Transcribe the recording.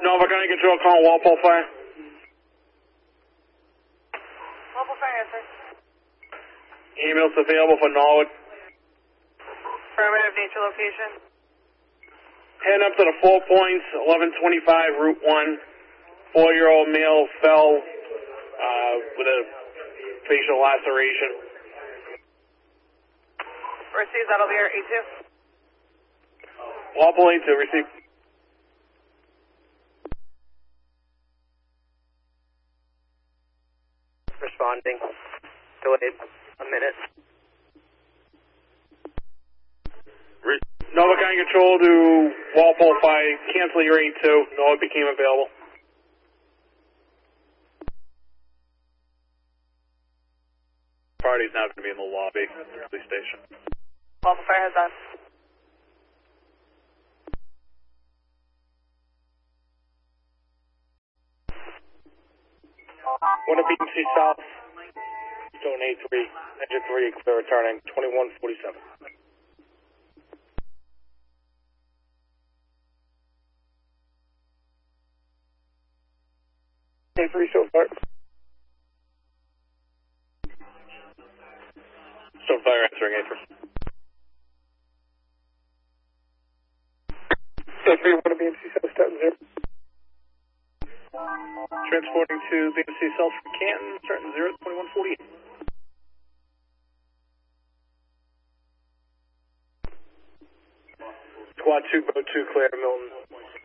Nova County Control, calling Walpole Fire. Walpole Fire, answer. Ambulance available for Norwood. Affirmative, nature location. Heading up to the 4 points, 1125 Route 1. 4-year-old male fell with a facial laceration. Receive, that'll be our A2. Walpole A2, receive. Responding. Delayed a minute. Nova County Control to Walpole Fire. Cancel your A2. No, it became available. Party's now going to be in the lobby of the police station. Walpole Fire has on. One of BMC South, Stone A3, Engine 3, clear returning, 2147. A3 so far. So fire answering A3. A3, one of BMC South, starting 0. Transporting to BMC South from Canton, starting 0 at 2148. Squad 2, boat 2, clear, Milton.